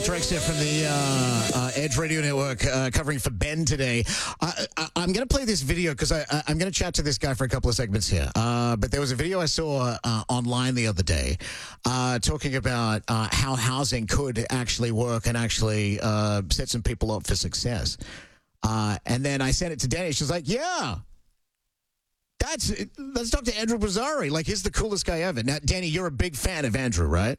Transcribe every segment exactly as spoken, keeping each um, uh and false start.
Drex here from the uh, uh, Edge Radio Network, uh, covering for Ben today. I, I, I'm going to play this video because I, I, I'm going to chat to this guy for a couple of segments here. Uh, but there was a video I saw uh, online the other day uh, talking about uh, how housing could actually work and actually uh, set some people up for success. Uh, and then I sent it to Danny. She's like, yeah. That's let's talk to Andrew Bozzari. Like, he's the coolest guy ever. Now, Danny, you're a big fan of Andrew, right?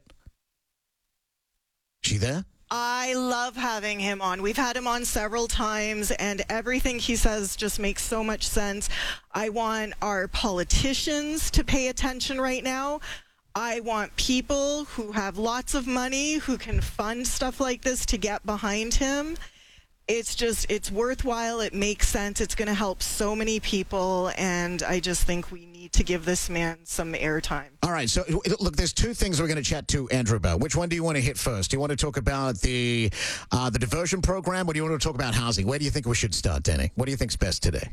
She there? I love having him on. We've had him on several times, and everything he says just makes so much sense. I want our politicians to pay attention right now. I want people who have lots of money, who can fund stuff like this, to get behind him. It's just, it's worthwhile. It makes sense. It's going to help so many people, and I just think we need to give this man some airtime. All right. So, look, there's two things we're going to chat to Andrew about. Which one do you want to hit first? Do you want to talk about the uh, the diversion program, or do you want to talk about housing? Where do you think we should start, Danny? What do you think's best today?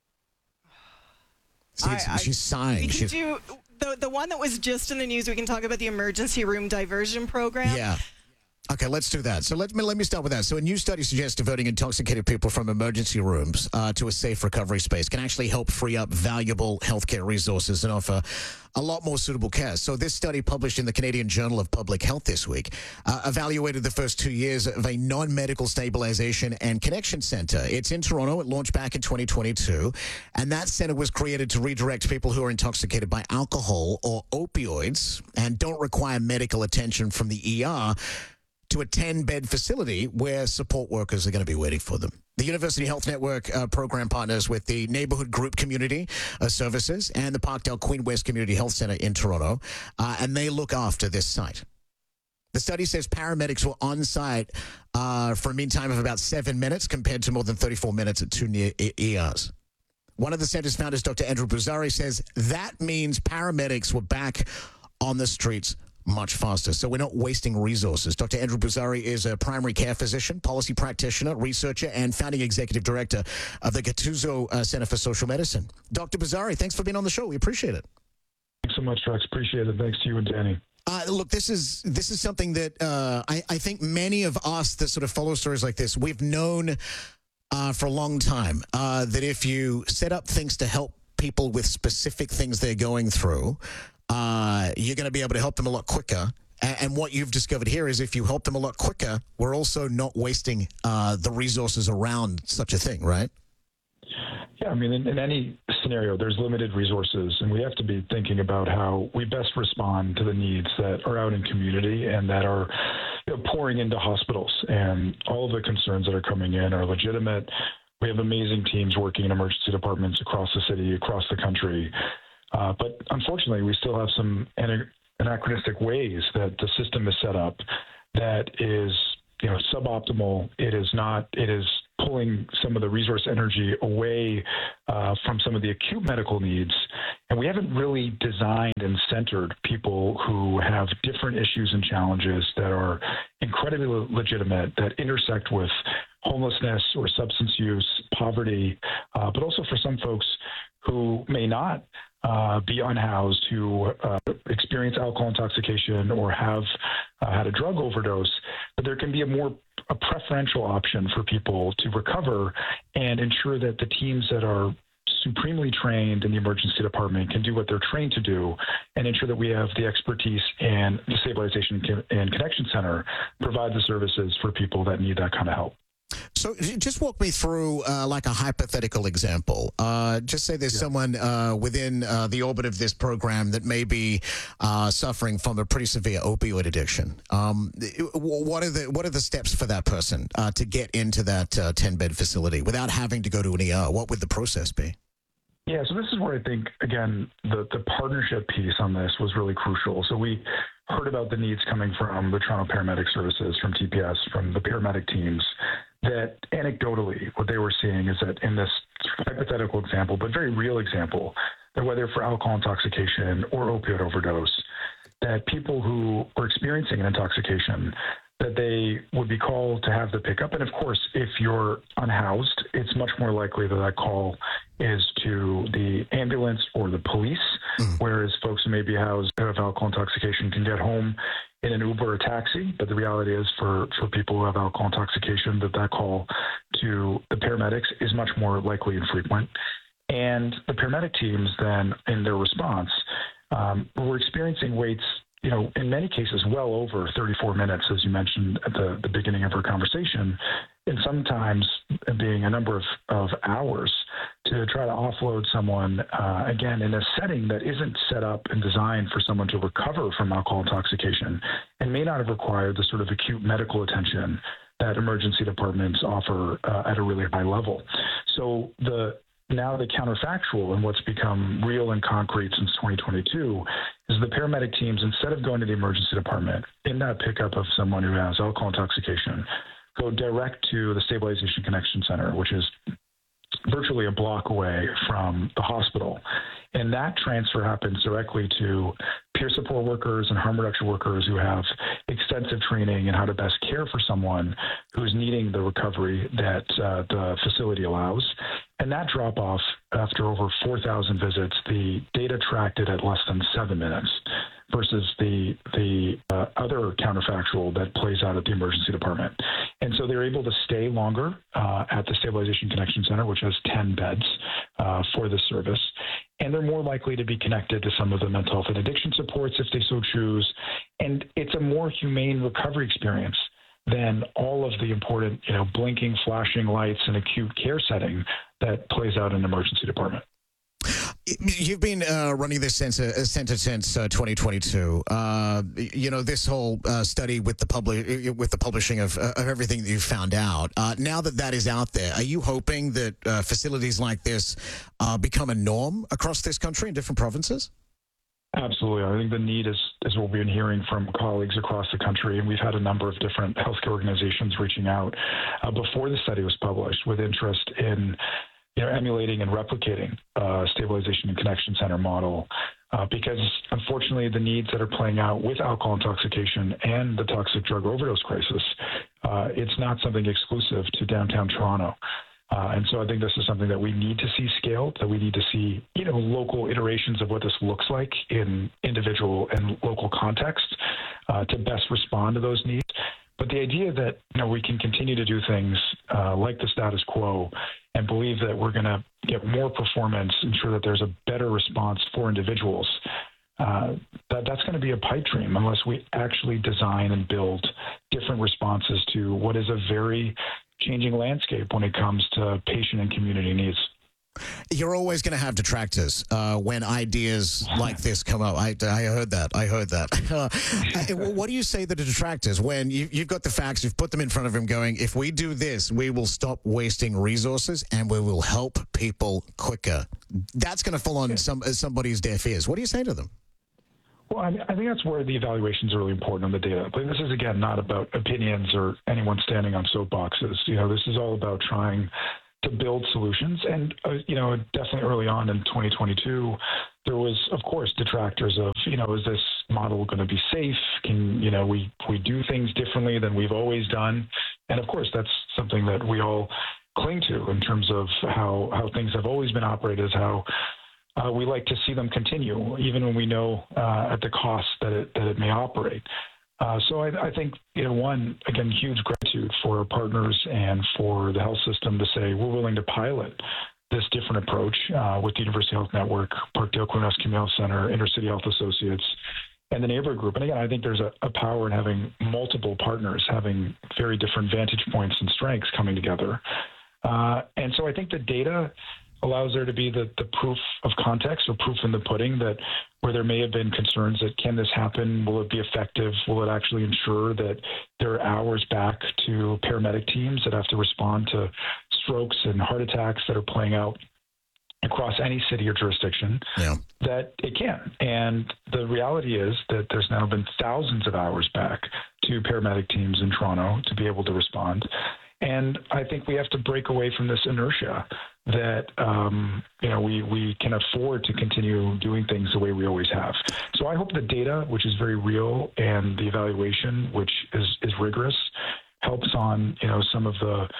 See, I, I, she's sighing. We can She's, do the, the one that was just in the news. We can talk about the emergency room diversion program. yeah. Okay, let's do that. So let me let me start with that. So a new study suggests diverting intoxicated people from emergency rooms uh, to a safe recovery space can actually help free up valuable healthcare resources and offer a lot more suitable care. So this study, published in the Canadian Journal of Public Health this week, uh, evaluated the first two years of a non-medical stabilization and connection center. It's in Toronto. It launched back in twenty twenty-two, and that center was created to redirect people who are intoxicated by alcohol or opioids and don't require medical attention from the E R to a ten-bed facility where support workers are going to be waiting for them. The University Health Network uh, program partners with the Neighborhood Group Community uh, Services and the Parkdale Queen West Community Health Center in Toronto, uh, and they look after this site. The study says paramedics were on site uh, for a mean time of about seven minutes compared to more than thirty-four minutes at two near E Rs. One of the center's founders, Doctor Andrew Bozzari, says that means paramedics were back on the streets much faster. So we're not wasting resources. Doctor Andrew Bozzari is a primary care physician, policy practitioner, researcher, and founding executive director of the Gattuso uh, Center for Social Medicine. Doctor Bozzari, thanks for being on the show. We appreciate it. Thanks so much, Rex. Appreciate it. Thanks to you and Danny. Uh, look, this is this is something that uh, I, I think many of us that sort of follow stories like this, we've known uh, for a long time uh, that if you set up things to help people with specific things they're going through, Uh, you're going to be able to help them a lot quicker. And, and what you've discovered here is if you help them a lot quicker, we're also not wasting uh, the resources around such a thing, right? Yeah, I mean, in, in any scenario, there's limited resources, and we have to be thinking about how we best respond to the needs that are out in community and that are, you know, pouring into hospitals. And all of the concerns that are coming in are legitimate. We have amazing teams working in emergency departments across the city, across the country. Uh, but unfortunately, we still have some anachronistic ways that the system is set up that is, you know, suboptimal. It is not, it is pulling some of the resource energy away uh, from some of the acute medical needs. And we haven't really designed and centered people who have different issues and challenges that are incredibly legitimate, that intersect with homelessness or substance use, poverty, uh, but also for some folks who may not uh, be unhoused, who uh, experience alcohol intoxication or have uh, had a drug overdose, but there can be a more a preferential option for people to recover and ensure that the teams that are supremely trained in the emergency department can do what they're trained to do and ensure that we have the expertise and the stabilization and connection center provide the services for people that need that kind of help. So just walk me through uh, like a hypothetical example. Uh, just say there's yeah. someone uh, within uh, the orbit of this program that may be uh, suffering from a pretty severe opioid addiction. Um, what are the what are the steps for that person uh, to get into that uh, ten-bed facility without having to go to an E R? What would the process be? Yeah, so this is where I think, again, the, the partnership piece on this was really crucial. So we heard about the needs coming from the Toronto Paramedic Services, from T P S, from the paramedic teams, that anecdotally what they were seeing is that in this hypothetical example, but very real example, that whether for alcohol intoxication or opioid overdose, that people who were experiencing an intoxication, that they would be called to have the pickup. And of course, if you're unhoused, it's much more likely that that call is to the ambulance or the police, mm. whereas folks who may be housed who have alcohol intoxication can get home in an Uber or taxi, but the reality is for, for people who have alcohol intoxication that that call to the paramedics is much more likely and frequent. And the paramedic teams then, in their response, um, were experiencing waits, you know, in many cases, well over thirty-four minutes, as you mentioned at the, the beginning of our conversation, and sometimes being a number of, of hours to try to offload someone, uh, again, in a setting that isn't set up and designed for someone to recover from alcohol intoxication and may not have required the sort of acute medical attention that emergency departments offer uh, at a really high level. So the now the counterfactual and what's become real and concrete since twenty twenty-two is the paramedic teams, instead of going to the emergency department in that pickup of someone who has alcohol intoxication, go direct to the Stabilization Connection Center, which is virtually a block away from the hospital. And that transfer happens directly to peer support workers and harm reduction workers who have extensive training in how to best care for someone who's needing the recovery that uh, the facility allows. And that drop off, after over four thousand visits, the data tracked it at less than seven minutes versus the the uh, other counterfactual that plays out at the emergency department. And so they're able to stay longer uh, at the Stabilization Connection Center, which has ten beds uh, for the service. And they're more likely to be connected to some of the mental health and addiction supports if they so choose. And it's a more humane recovery experience than all of the important, you know, blinking, flashing lights and acute care setting that plays out in an emergency department. You've been uh, running this center, uh, center since uh, twenty twenty-two. Uh, you know, this whole uh, study with the public, with the publishing of, uh, of everything that you found out. Uh, now that that is out there, are you hoping that uh, facilities like this uh, become a norm across this country in different provinces? Absolutely. I think the need is, is what we've been hearing from colleagues across the country, and we've had a number of different healthcare organizations reaching out uh, before the study was published with interest in, you know, emulating and replicating uh, Stabilization and Connection Center model, uh, because unfortunately the needs that are playing out with alcohol intoxication and the toxic drug overdose crisis, uh, it's not something exclusive to downtown Toronto. Uh, and so I think this is something that we need to see scaled, that we need to see, you know, local iterations of what this looks like in individual and local contexts uh, to best respond to those needs. But the idea that, you know, we can continue to do things uh, like the status quo and believe that we're going to get more performance, ensure that there's a better response for individuals, uh, that, that's going to be a pipe dream unless we actually design and build different responses to what is a very changing landscape when it comes to patient and community needs. You're always going to have detractors uh, when ideas like this come up. I, I heard that. I heard that. Uh, what do you say to the detractors when you, you've got the facts, you've put them in front of them going, if we do this, we will stop wasting resources and we will help people quicker? That's going to fall on some somebody's deaf ears. What do you say to them? Well, I, mean, I think that's where the evaluations are really important on the data. But this is, again, not about opinions or anyone standing on soapboxes. You know, this is all about trying to build solutions. And, uh, you know, definitely early on in twenty twenty-two, there was, of course, detractors of, you know, is this model going to be safe? Can, you know, we, we do things differently than we've always done? And, of course, that's something that we all cling to in terms of how, how things have always been operated, how Uh, we like to see them continue, even when we know uh, at the cost that it that it may operate. Uh, so I, I think, you know, one, again, huge gratitude for our partners and for the health system to say we're willing to pilot this different approach uh, with the University Health Network, Parkdale Queen Community Health Center, Intercity Health Associates, and the Neighborhood Group. And again, I think there's a, a power in having multiple partners, having very different vantage points and strengths coming together. Uh, and so I think the data allows there to be the, the proof of context or proof in the pudding that where there may have been concerns that can this happen? Will it be effective? Will it actually ensure that there are hours back to paramedic teams that have to respond to strokes and heart attacks that are playing out across any city or jurisdiction? Yeah. That it can. And the reality is that there's now been thousands of hours back to paramedic teams in Toronto to be able to respond. And I think we have to break away from this inertia that, um, you know, we, we can afford to continue doing things the way we always have. So I hope the data, which is very real, and the evaluation, which is, is rigorous, helps on, you know, some of the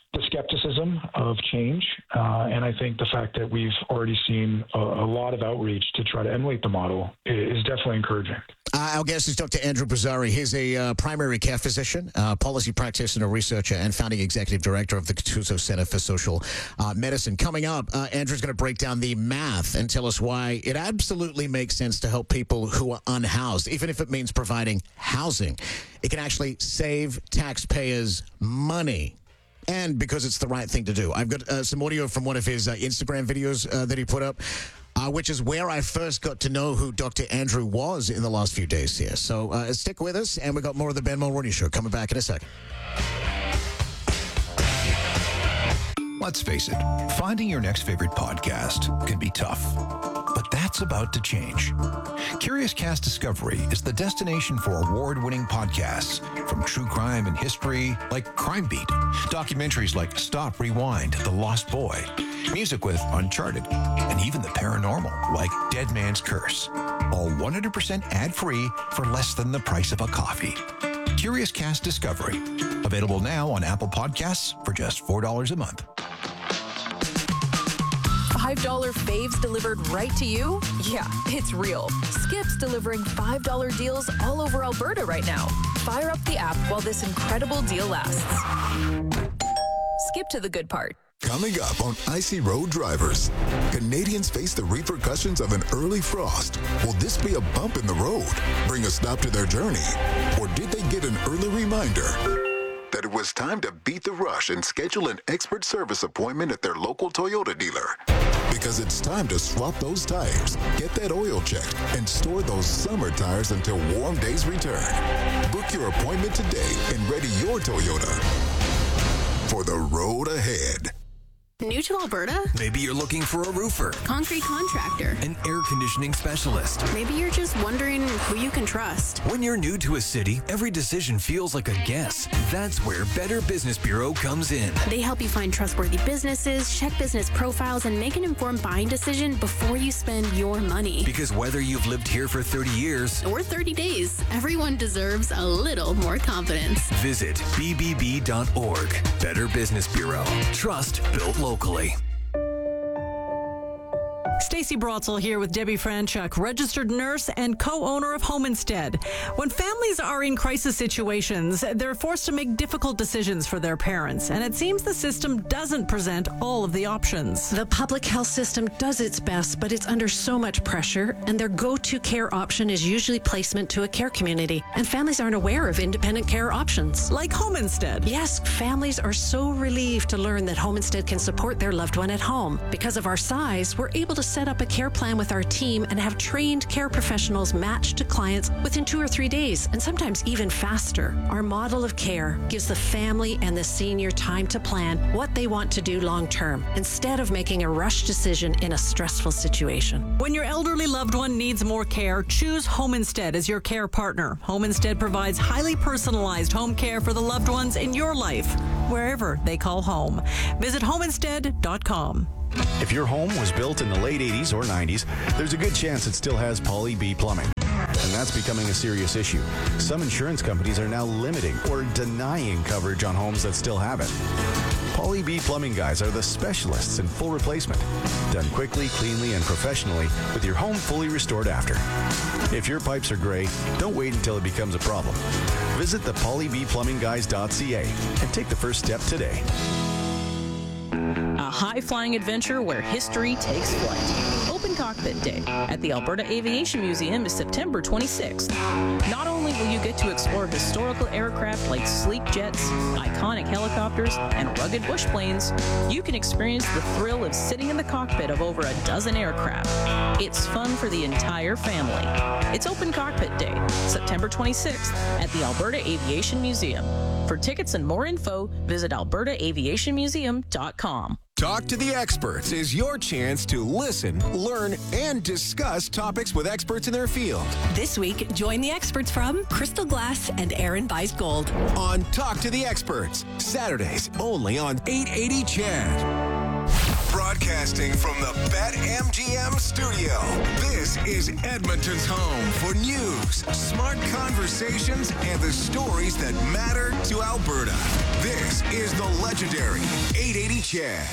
the skepticism of change. Uh, and I think the fact that we've already seen a, a lot of outreach to try to emulate the model is definitely encouraging. Uh, our guest is Doctor Andrew Bozzari. He's a uh, primary care physician, uh, policy practitioner, researcher, and founding executive director of the Catuzzo Center for Social uh, Medicine. Coming up, uh, Andrew's going to break down the math and tell us why it absolutely makes sense to help people who are unhoused, even if it means providing housing. It can actually save taxpayers money. And because it's the right thing to do. I've got uh, some audio from one of his uh, Instagram videos uh, that he put up, uh, which is where I first got to know who Doctor Andrew was in the last few days here. So uh, stick with us, and we got more of the Ben Mulroney Show coming back in a second. Let's face it, finding your next favorite podcast can be tough. But that's about to change. Curious Cast Discovery is the destination for award-winning podcasts, from true crime and history like Crime Beat, documentaries like Stop, Rewind, The Lost Boy, music with Uncharted, and even the paranormal like Dead Man's Curse. All one hundred percent ad-free for less than the price of a coffee. Curious Cast Discovery, available now on Apple Podcasts for just four dollars a month. five dollar faves delivered right to you? Yeah, it's real. Skip's delivering five dollar deals all over Alberta right now. Fire up the app while this incredible deal lasts. Skip to the good part. Coming up on Icy Road Drivers, Canadians face the repercussions of an early frost. Will this be a bump in the road, bring a stop to their journey? Or did they get an early reminder that it was time to beat the rush and schedule an expert service appointment at their local Toyota dealer? Because it's time to swap those tires, get that oil checked, and store those summer tires until warm days return. Book your appointment today and ready your Toyota for the road ahead. New to Alberta? Maybe you're looking for a roofer, Concrete contractor, an air conditioning specialist. Maybe you're just wondering who you can trust. When you're new to a city, every decision feels like a guess. That's where Better Business Bureau comes in. They help you find trustworthy businesses, check business profiles, and make an informed buying decision before you spend your money. Because whether you've lived here for thirty years or thirty days, everyone deserves a little more confidence. Visit b b b dot org. Better Business Bureau. Trust built locally. Stacey Brotzel here with Debbie Franchuk, registered nurse and co-owner of Home Instead. When families are in crisis situations, they're forced to make difficult decisions for their parents, and it seems the system doesn't present all of the options. The public health system does its best, but it's under so much pressure, and their go-to care option is usually placement to a care community, and families aren't aware of independent care options. Like Home Instead. Yes, families are so relieved to learn that Home Instead can support their loved one at home. Because of our size, we're able to set up a care plan with our team and have trained care professionals matched to clients within two or three days, and sometimes even faster. Our model of care gives the family and the senior time to plan what they want to do long term, instead of making a rush decision in a stressful situation. When your elderly loved one needs more care, choose Home Instead as your care partner. Home Instead provides highly personalized home care for the loved ones in your life, wherever they call home. Visit home instead dot com. If your home was built in the late eighties or nineties, there's a good chance it still has Poly B plumbing. And that's becoming a serious issue. Some insurance companies are now limiting or denying coverage on homes that still have it. Poly B Plumbing Guys are the specialists in full replacement. Done quickly, cleanly, and professionally with your home fully restored after. If your pipes are gray, don't wait until it becomes a problem. Visit the poly b plumbing guys dot c a and take the first step today. A high-flying adventure where history takes flight. Open Cockpit Day at the Alberta Aviation Museum is September twenty-sixth. Not only will you get to explore historical aircraft like sleek jets, iconic helicopters, and rugged bush planes, you can experience the thrill of sitting in the cockpit of over a dozen aircraft. It's fun for the entire family. It's Open Cockpit Day, September twenty-sixth at the Alberta Aviation Museum. For tickets and more info, visit alberta aviation museum dot com. Talk to the Experts is your chance to listen, learn, and discuss topics with experts in their field. This week, join the experts from Crystal Glass and Aaron Buys Gold on Talk to the Experts, Saturdays only on eight eighty C H A D. Broadcast Broadcasting from the BetMGM studio, this is Edmonton's home for news, smart conversations, and the stories that matter to Alberta. This is the legendary eight eighty Chad.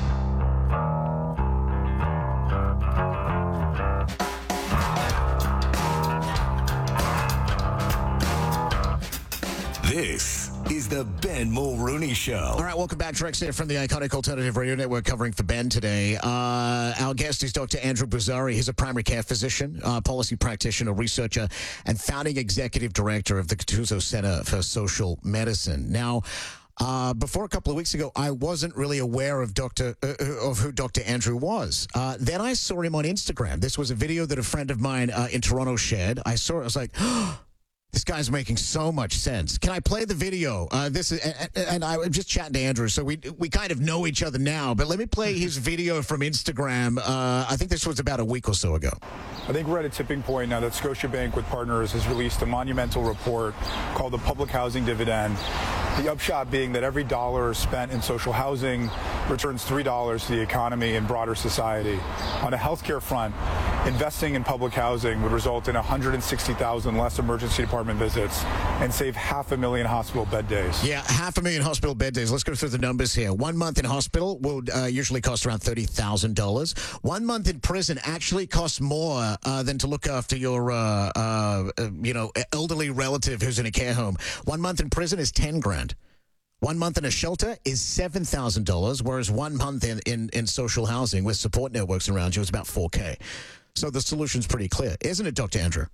This is the Ben Mulrooney Show. All right, welcome back. Drex here from the iconic Alternative Radio Network covering for Ben today. Uh, our guest is Doctor Andrew Bozzari. He's a primary care physician, uh, policy practitioner, researcher, and founding executive director of the Gattuso Center for Social Medicine. Now, Uh, before a couple of weeks ago, I wasn't really aware of Doctor Uh, of who Doctor Andrew was. Uh, then I saw him on Instagram. This was a video that a friend of mine uh, in Toronto shared. I saw it. I was like, oh, this guy's making so much sense. Can I play the video? Uh, this is, and, and I'm just chatting to Andrew, so we we kind of know each other now. But let me play his video from Instagram. Uh, I think this was about a week or so ago. I think we're at a tipping point now that Scotiabank with partners has released a monumental report called the Public Housing Dividend. The upshot being that every dollar spent in social housing returns three dollars to the economy and broader society. On a healthcare front, investing in public housing would result in one hundred sixty thousand less emergency department visits and save half a million hospital bed days. Yeah, half a million hospital bed days. Let's go through the numbers here. One month in hospital will uh, usually cost around thirty thousand dollars. One month in prison actually costs more uh, than to look after your, uh, uh, you know, elderly relative who's in a care home. One month in prison is ten grand. One month in a shelter is seven thousand dollars, whereas one month in, in, in social housing with support networks around you is about four K. So the solution's pretty clear, isn't it, Doctor Andrew?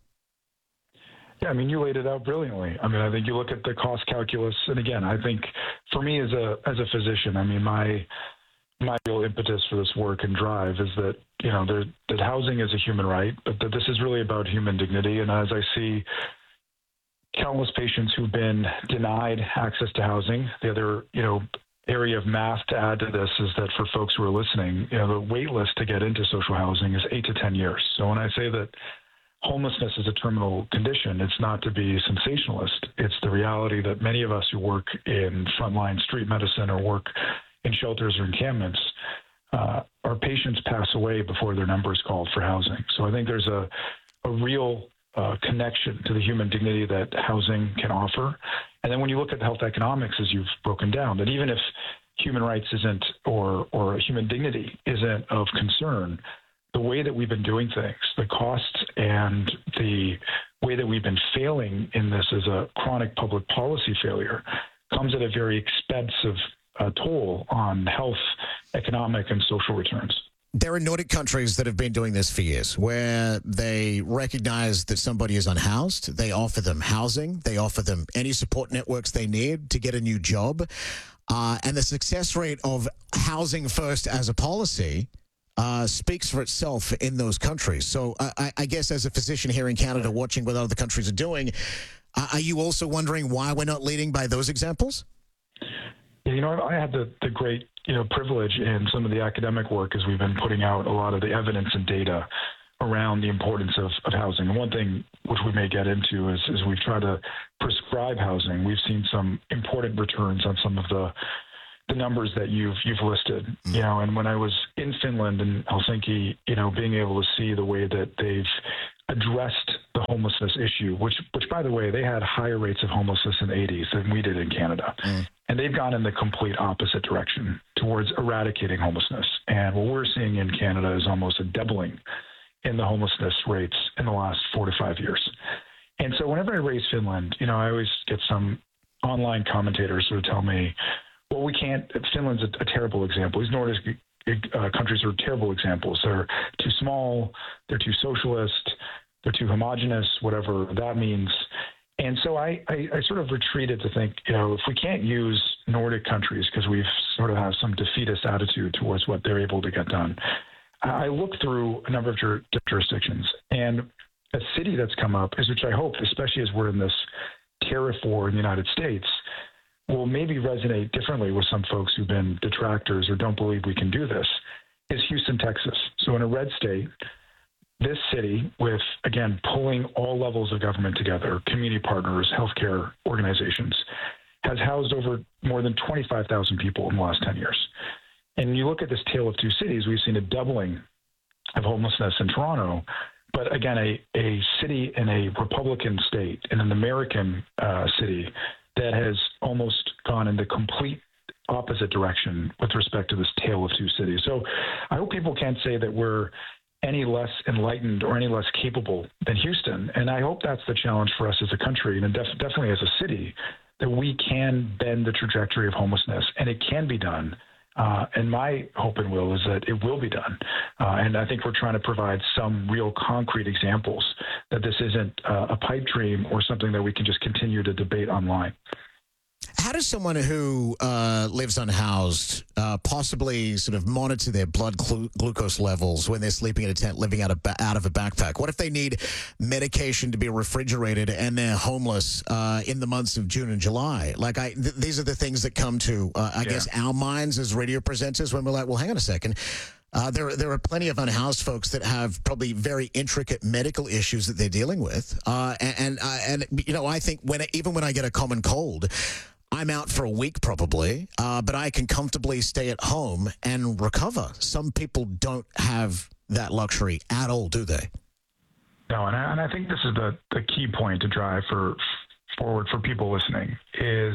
Yeah, I mean, you laid it out brilliantly. I mean, I think you look at the cost calculus, and again, I think for me as a as a physician, I mean, my my real impetus for this work and drive is that, you know, there, that housing is a human right, but that this is really about human dignity. And as I see countless patients who've been denied access to housing, the other, you know, area of math to add to this is that for folks who are listening, you know, the wait list to get into social housing is eight to ten years. So when I say that homelessness is a terminal condition, it's not to be sensationalist. It's the reality that many of us who work in frontline street medicine or work in shelters or encampments, uh, our patients pass away before their number is called for housing. So I think there's a, a real uh, connection to the human dignity that housing can offer. And then when you look at the health economics, as you've broken down, that even if human rights isn't, or, or human dignity isn't of concern, the way that we've been doing things, the costs and the way that we've been failing in this as a chronic public policy failure comes at a very expensive uh, toll on health, economic, and social returns. There are Nordic countries that have been doing this for years, where they recognize that somebody is unhoused, they offer them housing, they offer them any support networks they need to get a new job, uh, and the success rate of housing first as a policy Uh, speaks for itself in those countries. So uh, I, I guess as a physician here in Canada watching what other countries are doing, uh, are you also wondering why we're not leading by those examples? Yeah, you know, I had the, the great, you know, privilege in some of the academic work as we've been putting out a lot of the evidence and data around the importance of, of housing. And one thing which we may get into is, is we've tried to prescribe housing. We've seen some important returns on some of the the numbers that you've you've listed, you know, and when I was in Finland and Helsinki, you know, being able to see the way that they've addressed the homelessness issue, which, which by the way, they had higher rates of homelessness in the eighties than we did in Canada. Mm. And they've gone in the complete opposite direction towards eradicating homelessness. And what we're seeing in Canada is almost a doubling in the homelessness rates in the last four to five years. And so whenever I raise Finland, you know, I always get some online commentators who tell me, well, we can't, Finland's a, a terrible example. These Nordic uh, countries are terrible examples. They're too small, they're too socialist, they're too homogenous, whatever that means. And so I, I, I sort of retreated to think, you know, if we can't use Nordic countries because we've sort of have some defeatist attitude towards what they're able to get done, I looked through a number of jur- jurisdictions. And a city that's come up is, which I hope, especially as we're in this tariff war in the United States, will maybe resonate differently with some folks who've been detractors or don't believe we can do this, is Houston, Texas. So in a red state, this city, with, again, pulling all levels of government together, community partners, healthcare organizations, has housed over more than twenty-five thousand people in the last ten years. And you look at this tale of two cities, we've seen a doubling of homelessness in Toronto. But again, a, a city in a Republican state, in an American uh, city that has almost gone in the complete opposite direction with respect to this tale of two cities. So I hope people can't say that we're any less enlightened or any less capable than Houston. And I hope that's the challenge for us as a country and def- definitely as a city, that we can bend the trajectory of homelessness, and it can be done. Uh, and my hope and will is that it will be done. Uh, and I think we're trying to provide some real concrete examples that this isn't uh, a pipe dream or something that we can just continue to debate online. How does someone who uh, lives unhoused uh, possibly sort of monitor their blood glu- glucose levels when they're sleeping in a tent, living out of, ba- out of a backpack? What if they need medication to be refrigerated and they're homeless uh, in the months of June and July? Like, I, th- these are the things that come to, uh, I yeah. guess, our minds as radio presenters when we're like, well, hang on a second. Uh, there, there are plenty of unhoused folks that have probably very intricate medical issues that they're dealing with. Uh, and, and, uh, and, you know, I think when even when I get a common cold, I'm out for a week probably, uh, but I can comfortably stay at home and recover. Some people don't have that luxury at all, do they? No, and I, and I think this is the, the key point to drive for forward for people listening is,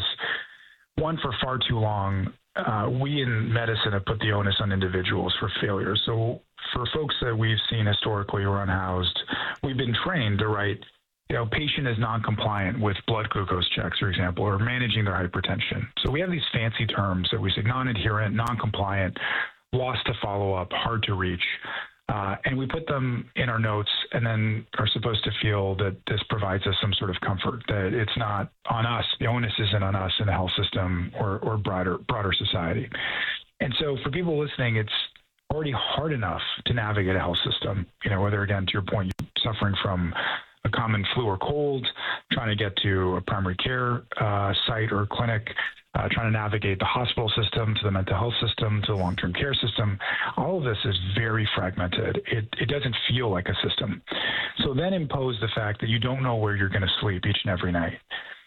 one, for far too long, uh, we in medicine have put the onus on individuals for failure. So for folks that we've seen historically who are unhoused, we've been trained to write, you know, patient is non-compliant with blood glucose checks, for example, or managing their hypertension. So we have these fancy terms that we say non-adherent, non-compliant, lost to follow-up, hard to reach. Uh, and we put them in our notes and then are supposed to feel that this provides us some sort of comfort, that it's not on us. The onus isn't on us in the health system or, or broader, broader society. And so for people listening, it's already hard enough to navigate a health system, you know, whether, again, to your point, you're suffering from a common flu or cold, trying to get to a primary care uh, site or clinic, uh, trying to navigate the hospital system, to the mental health system, to the long-term care system. All of this is very fragmented. It, it doesn't feel like a system. So then impose the fact that you don't know where you're going to sleep each and every night.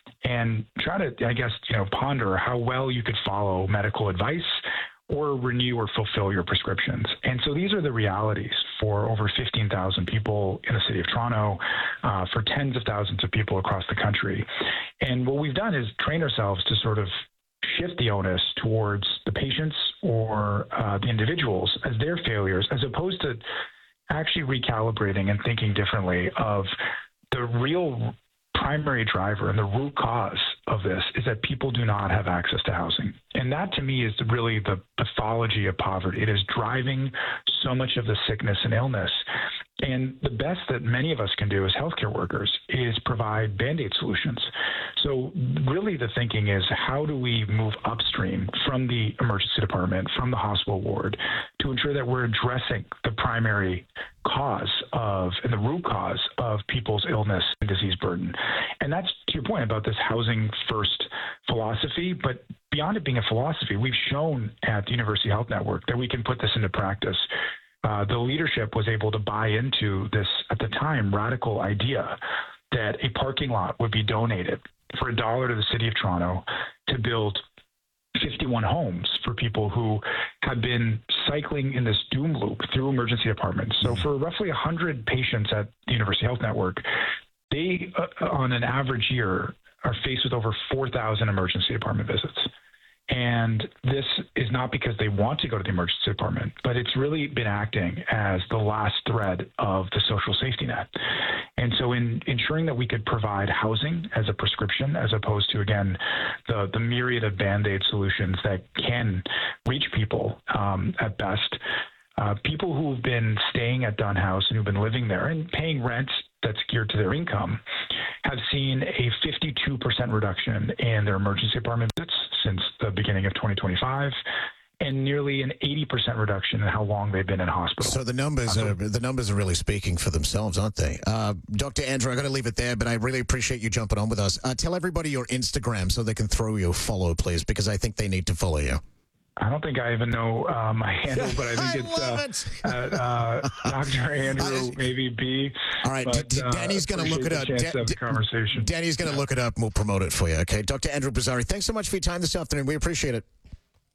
And try to, I guess, you know, ponder how well you could follow medical advice or renew or fulfill your prescriptions. And so these are the realities for over fifteen thousand people in the city of Toronto, uh, for tens of thousands of people across the country. And what we've done is train ourselves to sort of shift the onus towards the patients or uh, the individuals as their failures, as opposed to actually recalibrating and thinking differently of the real primary driver and the root cause of this is that people do not have access to housing. And that, to me, is really the pathology of poverty. It is driving so much of the sickness and illness. And the best that many of us can do as healthcare workers is provide Band-Aid solutions. So really the thinking is, how do we move upstream from the emergency department, from the hospital ward, to ensure that we're addressing the primary cause of, and the root cause of people's illness and disease burden. And that's to your point about this housing first philosophy, but beyond it being a philosophy, we've shown at the University Health Network that we can put this into practice. Uh, the leadership was able to buy into this, at the time, radical idea that a parking lot would be donated for a dollar to the city of Toronto to build fifty-one homes for people who have been cycling in this doom loop through emergency departments. So for roughly one hundred patients at the University Health Network, they, uh, on an average year, are faced with over four thousand emergency department visits. And this is not because they want to go to the emergency department, but it's really been acting as the last thread of the social safety net. And so in ensuring that we could provide housing as a prescription, as opposed to, again, the, the myriad of Band-Aid solutions that can reach people um, at best, uh, people who've been staying at Dunn House and who've been living there and paying rent that's geared to their income have seen a fifty-two percent reduction in their emergency department visits since the beginning of twenty twenty-five, and nearly an eighty percent reduction in how long they've been in hospital. So the numbers are the numbers are really speaking for themselves, aren't they? Uh, Doctor Andrew, I got to leave it there, but I really appreciate you jumping on with us. Uh, tell everybody your Instagram so they can throw you a follow, please, because I think they need to follow you. I don't think I even know uh, my handle, but I think I it's uh, it. at uh, Doctor Andrew, maybe B. All right, but, D- Danny's uh, going to look it up. Da- D- conversation. Danny's going to look it up, and we'll promote it for you, okay? Doctor Andrew Bozzari, thanks so much for your time this afternoon. We appreciate it.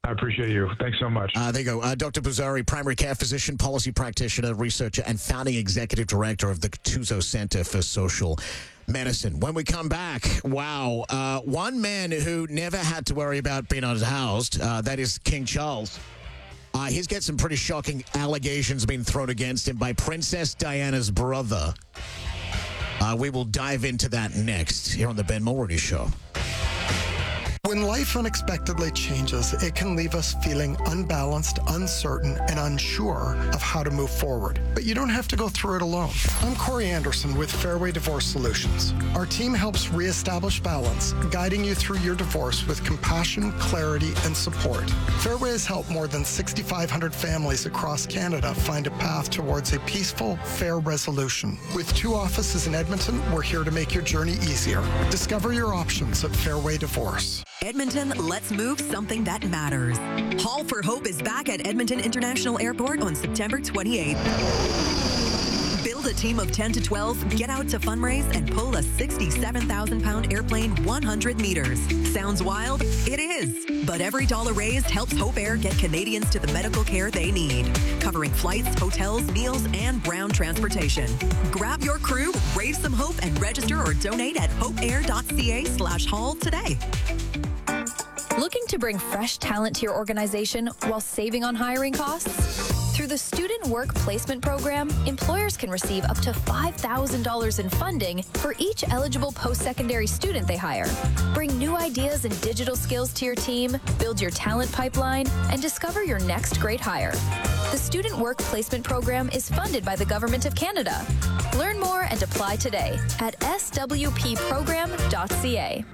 I appreciate you. Thanks so much. Uh, there you go. Uh, Doctor Buzari, primary care physician, policy practitioner, researcher, and founding executive director of the Tuzo Center for Social Medicine. When we come back, wow, uh, one man who never had to worry about being unhoused, uh, that is King Charles. Uh, he's got some pretty shocking allegations being thrown against him by Princess Diana's brother. Uh, we will dive into that next here on the Ben Mulroney Show. When life unexpectedly changes, it can leave us feeling unbalanced, uncertain, and unsure of how to move forward. But you don't have to go through it alone. I'm Corey Anderson with Fairway Divorce Solutions. Our team helps reestablish balance, guiding you through your divorce with compassion, clarity, and support. Fairway has helped more than six thousand five hundred families across Canada find a path towards a peaceful, fair resolution. With two offices in Edmonton, we're here to make your journey easier. Discover your options at Fairway Divorce. Edmonton, let's move something that matters. Hall for Hope is back at Edmonton International Airport on September twenty-eighth. Build a team of ten to twelve, get out to fundraise, and pull a sixty-seven thousand pound airplane one hundred meters. Sounds wild? It is. But every dollar raised helps Hope Air get Canadians to the medical care they need, covering flights, hotels, meals, and ground transportation. Grab your crew, raise some hope, and register or donate at hopeair.ca slash hall today. Looking to bring fresh talent to your organization while saving on hiring costs? Through the Student Work Placement Program, employers can receive up to five thousand dollars in funding for each eligible post-secondary student they hire. Bring new ideas and digital skills to your team, build your talent pipeline, and discover your next great hire. The Student Work Placement Program is funded by the Government of Canada. Learn more and apply today at s w p program dot c a.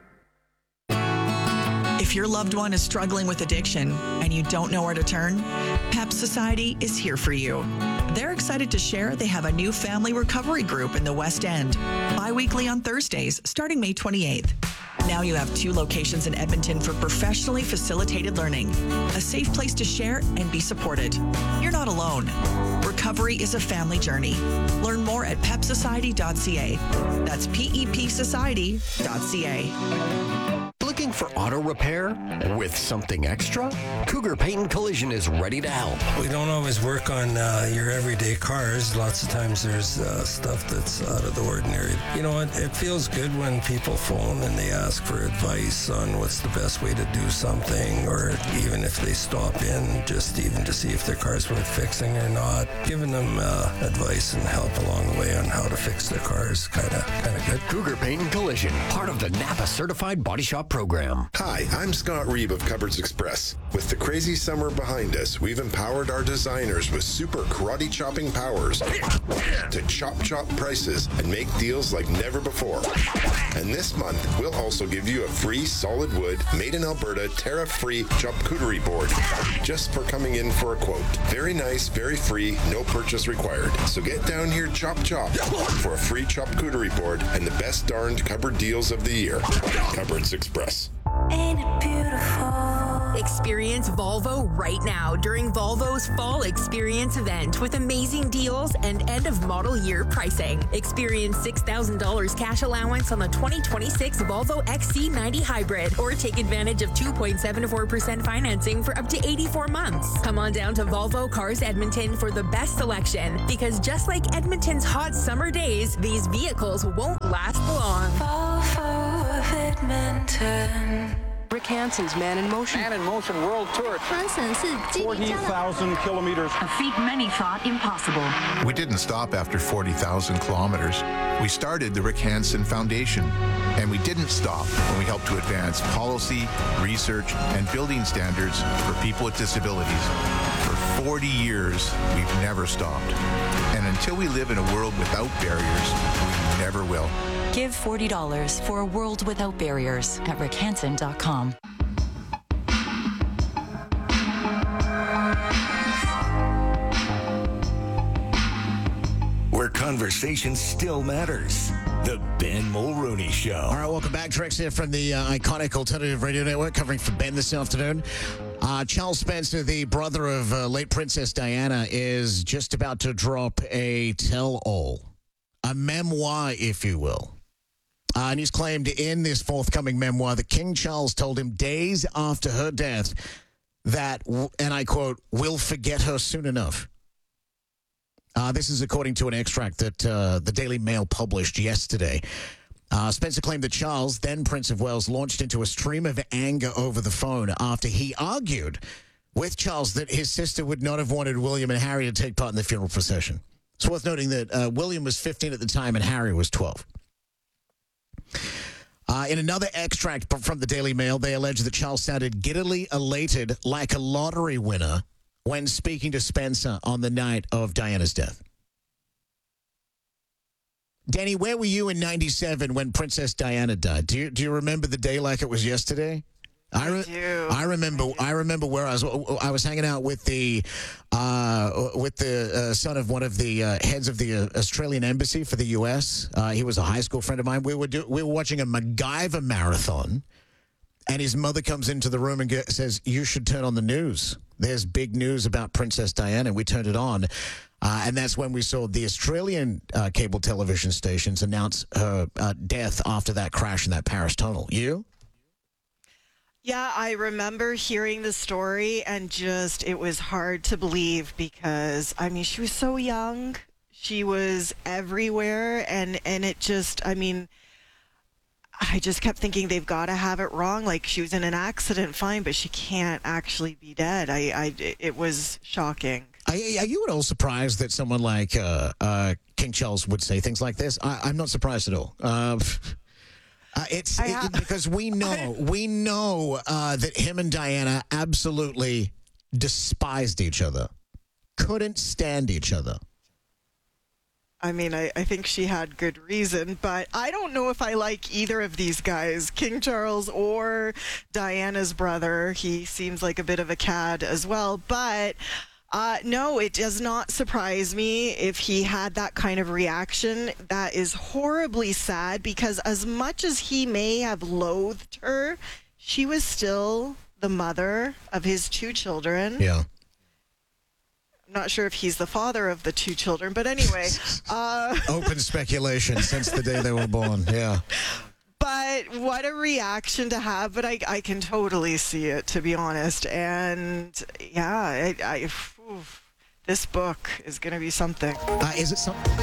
If your loved one is struggling with addiction and you don't know where to turn, PEP Society is here for you. They're excited to share they have a new family recovery group in the West End, bi-weekly on Thursdays, starting May twenty-eighth. Now you have two locations in Edmonton for professionally facilitated learning, a safe place to share and be supported. You're not alone. Recovery is a family journey. Learn more at pep society dot c a. That's P E P society dot c a. Looking for auto repair with something extra? Cougar Paint and Collision is ready to help. We don't always work on uh, your everyday cars. Lots of times there's uh, stuff that's out of the ordinary. You know what? It feels good when people phone and they ask for advice on what's the best way to do something, or even if they stop in just even to see if their car's worth fixing or not. Giving them uh, advice and help along the way on how to fix their cars, kind of kind of good. Cougar Paint and Collision, part of the Napa Certified Body Shop program. Hi, I'm Scott Reeb of Cupboards Express. With the crazy summer behind us, we've empowered our designers with super karate chopping powers to chop chop prices and make deals like never before. And this month, we'll also give you a free solid wood, made in Alberta, tariff-free charcuterie board just for coming in for a quote. Very nice, very free, no purchase required. So get down here, chop chop, for a free charcuterie board and the best darned cupboard deals of the year. Cupboards Express. Ain't it beautiful? Experience Volvo right now during Volvo's Fall Experience event with amazing deals and end-of-model year pricing. Experience six thousand dollars cash allowance on the twenty twenty-six Volvo X C ninety Hybrid, or take advantage of two point seven four percent financing for up to eighty-four months. Come on down to Volvo Cars Edmonton for the best selection, because just like Edmonton's hot summer days, these vehicles won't last long. Volvo of Edmonton. Rick Hansen's Man in Motion. Man in Motion World Tour. forty thousand kilometers. A feat many thought impossible. We didn't stop after forty thousand kilometers. We started the Rick Hansen Foundation, and we didn't stop when we helped to advance policy, research, and building standards for people with disabilities. For forty years, we've never stopped. And until we live in a world without barriers, we never will. Give forty dollars for a world without barriers at rick hansen dot com. Where conversation still matters. The Ben Mulroney Show. All right, welcome back. Trex here from the uh, iconic Alternative Radio Network, covering for Ben this afternoon. Uh, Charles Spencer, the brother of uh, late Princess Diana, is just about to drop a tell-all, a memoir, if you will. Uh, and he's claimed in this forthcoming memoir that King Charles told him days after her death that, and I quote, "we'll forget her soon enough." Uh, this is according to an extract that uh, the Daily Mail published yesterday. Uh, Spencer claimed that Charles, then Prince of Wales, launched into a stream of anger over the phone after he argued with Charles that his sister would not have wanted William and Harry to take part in the funeral procession. It's worth noting that uh, William was fifteen at the time and Harry was twelve. Uh, in another extract from the Daily Mail, they allege that Charles sounded giddily elated like a lottery winner when speaking to Spencer on the night of Diana's death. Danny, where were you in ninety-seven when Princess Diana died? Do you do you remember the day like it was yesterday? I, re- I do. I remember. I, I remember where I was. I was hanging out with the uh, with the uh, son of one of the uh, heads of the uh, Australian embassy for the U S. Uh, he was a high school friend of mine. We were do- we were watching a MacGyver marathon, and his mother comes into the room and get, says, "You should turn on the news. There's big news about Princess Diana." We turned it on. Uh, and that's when we saw the Australian uh, cable television stations announce her uh, death after that crash in that Paris tunnel. You? Yeah, I remember hearing the story and just, it was hard to believe because, I mean, she was so young. She was everywhere. And, and it just, I mean, I just kept thinking they've got to have it wrong. Like, she was in an accident, fine, but she can't actually be dead. I, I, it was shocking. Are, are you at all surprised that someone like uh, uh, King Charles would say things like this? I, I'm not surprised at all. Uh, uh, it's it, because we know we know uh, that him and Diana absolutely despised each other, couldn't stand each other. I mean, I, I think she had good reason, but I don't know if I like either of these guys, King Charles or Diana's brother. He seems like a bit of a cad as well, but uh, no, it does not surprise me if he had that kind of reaction. That is horribly sad because as much as he may have loathed her, she was still the mother of his two children. Yeah. Not sure if he's the father of the two children, but anyway. Uh, Open speculation since the day they were born, yeah. But what a reaction to have, but I, I can totally see it, to be honest. And, yeah, I, I, whew, this book is going to be something. Uh, is it something?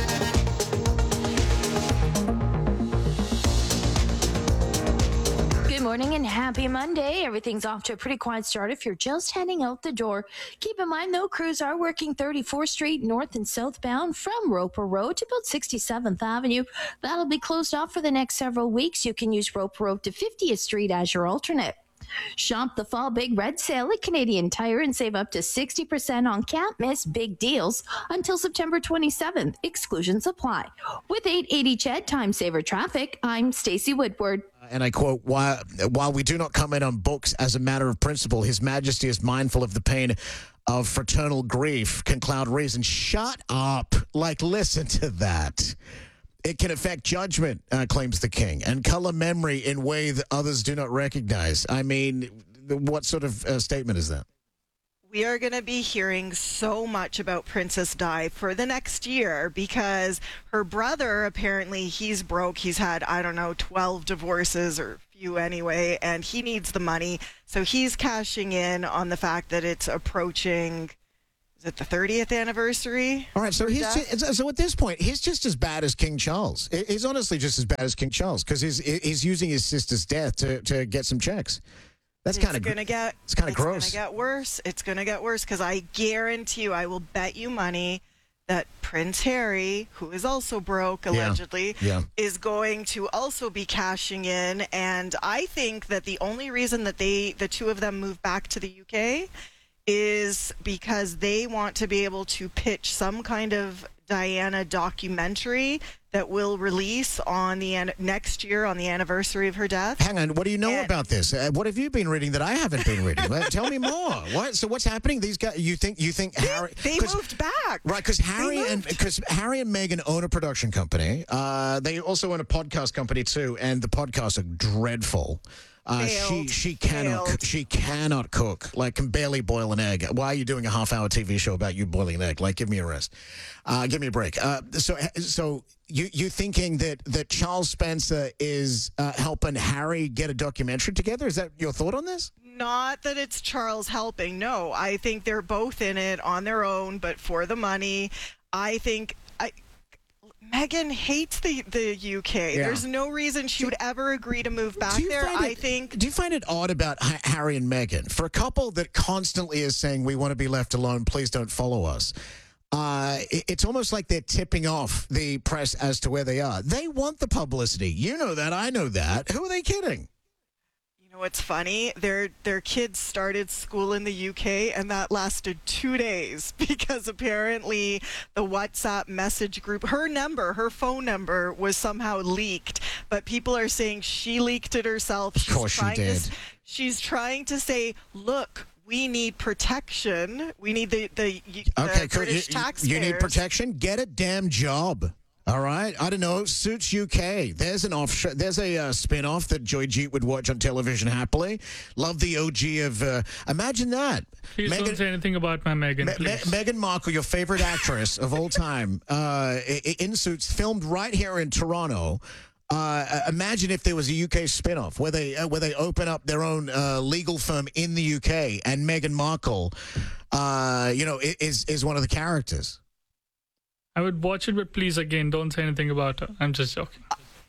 Good morning and happy Monday. Everything's off to a pretty quiet start if you're just heading out the door. Keep in mind, though, crews are working thirty-fourth Street north and southbound from Roper Road to about sixty-seventh Avenue. That'll be closed off for the next several weeks. You can use Roper Road to fiftieth Street as your alternate. Shop the fall big red sale at Canadian Tire and save up to sixty percent on can't miss big deals until September twenty-seventh. Exclusions apply. With eight eighty C H E D Time Saver Traffic, I'm Stacey Woodward. And I quote, while, while we do not comment on books as a matter of principle, His Majesty is mindful of the pain of fraternal grief can cloud reason. Shut up. Like, listen to that. It can affect judgment, uh, claims the king, and color memory in way that others do not recognize. I mean, what sort of uh, statement is that? We are going to be hearing so much about Princess Di for the next year because her brother, apparently, he's broke. He's had, I don't know, twelve divorces or few anyway, and he needs the money. So he's cashing in on the fact that it's approaching, is it the thirtieth anniversary? All right, so he's just, so at this point, he's just as bad as King Charles. He's honestly just as bad as King Charles because he's, he's using his sister's death to, to get some checks. That's kind of gonna get. It's kind of gross. It's gonna get worse. It's gonna get worse because I guarantee you, I will bet you money that Prince Harry, who is also broke allegedly, yeah. Yeah. is going to also be cashing in. And I think that the only reason that they, the two of them, moved back to the U K, is because they want to be able to pitch some kind of Diana documentary that will release on the an- next year on the anniversary of her death. Hang on, what do you know and, about this? Uh, what have you been reading that I haven't been reading? uh, tell me more. What? So what's happening? These guys, you think you think they, Harry? They moved back, right? Because Harry and because Harry and Meghan own a production company. Uh, they also own a podcast company too, and the podcasts are dreadful. Uh, she she cannot Failed. she cannot cook. Like, can barely boil an egg. Why are you doing a half hour T V show about you boiling an egg? Like, give me a rest. Uh, give me a break. Uh, so so you you thinking that that Charles Spencer is uh, helping Harry get a documentary together? Is that your thought on this? not that it's Charles helping. No, I think they're both in it on their own, but for the money. I think I, Meghan hates the, the U K. Yeah. There's no reason she would ever agree to move back there. find I it- think. Do you find it odd about Ha- Harry and Meghan? For a couple that constantly is saying, we want to be left alone, please don't follow us. Uh, it- it's almost like they're tipping off the press as to where they are. They want the publicity. You know that. I know that. Who are they kidding? You know what's funny? Their their kids started school in the U K, and that lasted two days because apparently the WhatsApp message group, her number, her phone number, was somehow leaked. But people are saying she leaked it herself. Of course she trying to did. s- she's trying to say, look, we need protection. We need the the, the Okay, cool. British You- taxpayers. You need protection? Get a damn job. All right? I don't know. Suits U K. There's an off. There's a uh, spin-off that Joy Jeet would watch on television happily. Love the O G of... Uh, imagine that. Please don't say anything about my Meghan, Me- please. Me- Meghan Markle, your favorite actress of all time, uh, i- i- in Suits, filmed right here in Toronto. Uh, imagine if there was a U K spin-off where they uh, where they open up their own uh, legal firm in the U K, and Meghan Markle, uh, you know, i- is is one of the characters. I would watch it, but please, again, don't say anything about her. I'm just joking.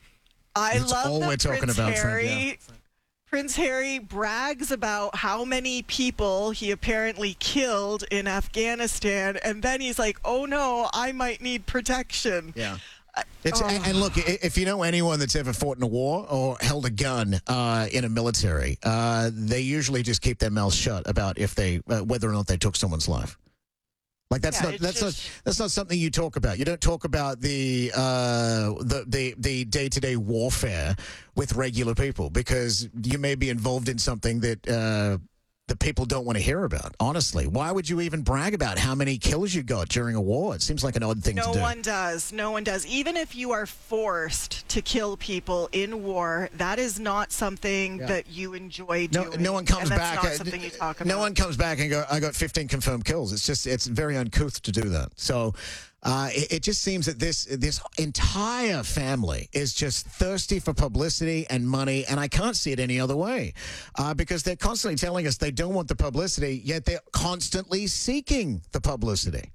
I That's love all that we're talking Prince about, Frank, Harry. yeah. Prince Harry brags about how many people he apparently killed in Afghanistan, and then he's like, "Oh no, I might need protection." Yeah. It's, Oh. and, and look, i- if you know anyone that's ever fought in a war or held a gun uh, in a military, uh, they usually just keep their mouths shut about if they uh, whether or not they took someone's life. Like that's Yeah, not it's that's just- not that's not something you talk about. You don't talk about the uh, the the the day to day warfare with regular people because you may be involved in something that. Uh, that people don't want to hear about, honestly. Why would you even brag about how many kills you got during a war? It seems like an odd thing No to do. one does. No one does. Even if you are forced to kill people in war, that is not something Yeah. that you enjoy No, doing. no one comes and that's back. Not uh, something you talk about. No one comes back and go, I got fifteen confirmed kills. It's just, it's very uncouth to do that. So uh, it, it just seems that this this entire family is just thirsty for publicity and money, and I can't see it any other way uh, because they're constantly telling us they don't want the publicity, yet they're constantly seeking the publicity.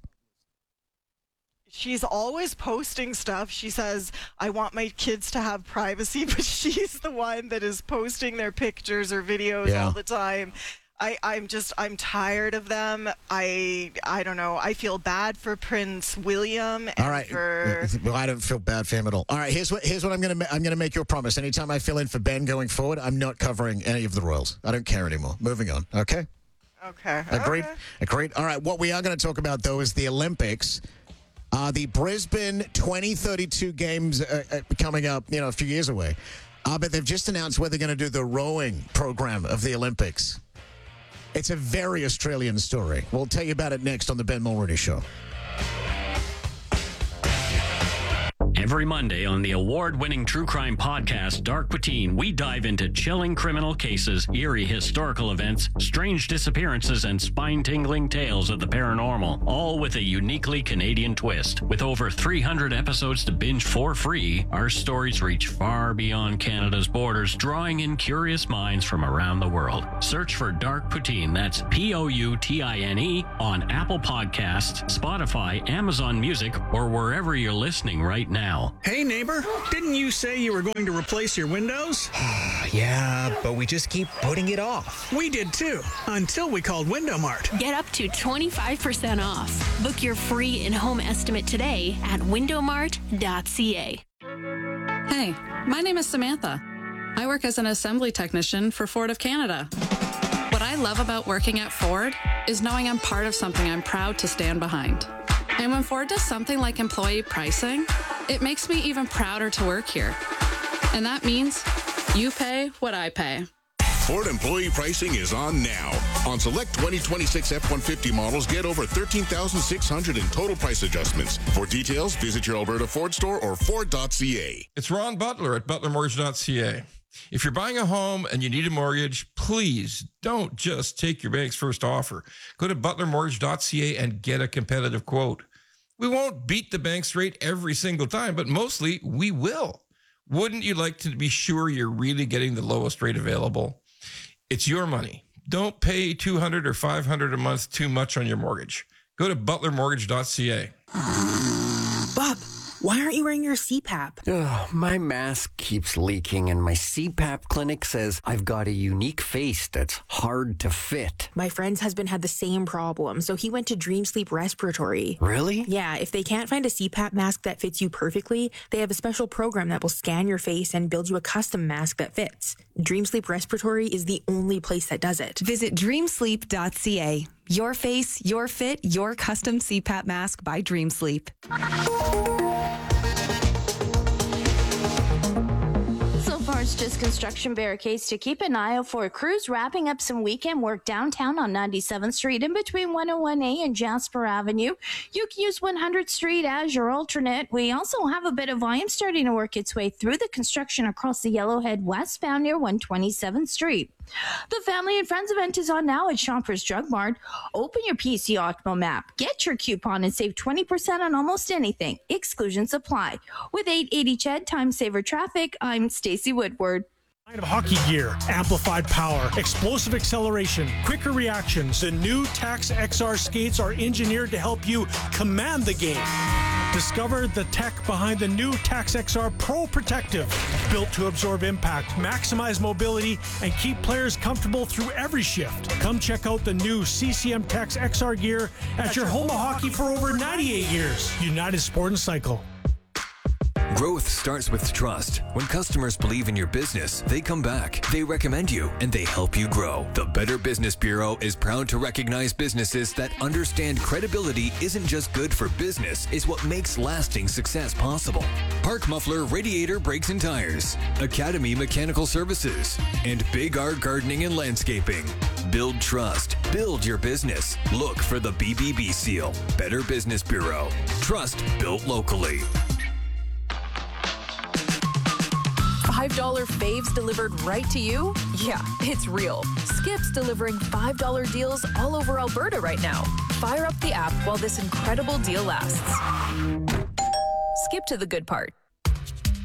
She's always posting stuff. She says, I want my kids to have privacy, but she's the one that is posting their pictures or videos Yeah. all the time. I, I'm just, I'm tired of them. I, I don't know. I feel bad for Prince William. And All right. For, Well, I don't feel bad for him at all. All right. Here's what here's what I'm gonna ma- I'm gonna make you a promise. Anytime I fill in for Ben going forward, I'm not covering any of the Royals. I don't care anymore. Moving on. Okay. okay. Agreed. Okay. Agreed. All right. What we are going to talk about though is the Olympics. Uh, the Brisbane twenty thirty-two games uh, uh, coming up. You know, a few years away. Uh, but they've just announced where they're going to do the rowing program of the Olympics. It's a very Australian story. We'll tell you about it next on the Ben Mulroney Show. Every Monday on the award-winning true crime podcast Dark Poutine, we dive into chilling criminal cases, eerie historical events, strange disappearances, and spine-tingling tales of the paranormal, all with a uniquely Canadian twist. With over three hundred episodes to binge for free, our stories reach far beyond Canada's borders, drawing in curious minds from around the world. Search for Dark Poutine, that's P O U T I N E, on Apple Podcasts, Spotify, Amazon Music, or wherever you're listening right now. Hey neighbor, didn't you say you were going to replace your windows? Yeah, but we just keep putting it off. We did too, until we called Window Mart. Get up to twenty-five percent off. Book your free in-home estimate today at window mart dot c a. Hey, my name is Samantha. I work as an assembly technician for Ford of Canada. What I love about working at Ford is knowing I'm part of something I'm proud to stand behind. And when Ford does something like employee pricing, it makes me even prouder to work here. And that means you pay what I pay. Ford employee pricing is on now. On select twenty twenty-six F one fifty models, get over thirteen thousand six hundred in total price adjustments. For details, visit your Alberta Ford store or Ford dot c a. It's Ron Butler at butler mortgage dot c a. If you're buying a home and you need a mortgage, please don't just take your bank's first offer. Go to butler mortgage dot c a and get a competitive quote. We won't beat the bank's rate every single time, but mostly we will. Wouldn't you like to be sure you're really getting the lowest rate available? It's your money. don't pay two hundred dollars or five hundred dollars a month too much on your mortgage. Go to butler mortgage dot c a. Bob, why aren't you wearing your C PAP? Ugh, my mask keeps leaking, and my C PAP clinic says I've got a unique face that's hard to fit. My friend's husband had the same problem, so he went to Dream Sleep Respiratory. Really? Yeah, if they can't find a C PAP mask that fits you perfectly, they have a special program that will scan your face and build you a custom mask that fits. Dream Sleep Respiratory is the only place that does it. Visit dream sleep dot c a. Your face, your fit, your custom C PAP mask by Dream Sleep. It's just construction barricades to keep an eye out for. Crews wrapping up some weekend work downtown on ninety-seventh Street in between one oh one A and Jasper Avenue. You can use one hundredth Street as your alternate. We also have a bit of volume starting to work its way through the construction across the Yellowhead westbound near one twenty-seventh Street. The Family and Friends event is on now at Shoppers Drug Mart. Open your P C Optimal map, get your coupon, and save twenty percent on almost anything. Exclusions apply. With eight eighty C H E D Time Saver Traffic, I'm Stacey Woodward. Of hockey gear, amplified power, explosive acceleration, quicker reactions. The new Tax X R skates are engineered to help you command the game. Discover the tech behind the new Tax X R Pro Protective, built to absorb impact, maximize mobility, and keep players comfortable through every shift. Come check out the new C C M Tax X R gear at your home of hockey for over ninety-eight years. United Sport and Cycle. Growth starts with trust. When customers believe in your business, they come back, they recommend you, and they help you grow. The Better Business Bureau is proud to recognize businesses that understand credibility isn't just good for business, it's what makes lasting success possible. Park Muffler Radiator Brakes and Tires, Academy Mechanical Services, and Big R Gardening and Landscaping. Build trust. Build your business. Look for the B B B seal. Better Business Bureau. Trust built locally. five dollar faves delivered right to you? Yeah, it's real. Skip's delivering five dollar deals all over Alberta right now. Fire up the app while this incredible deal lasts. Skip to the good part.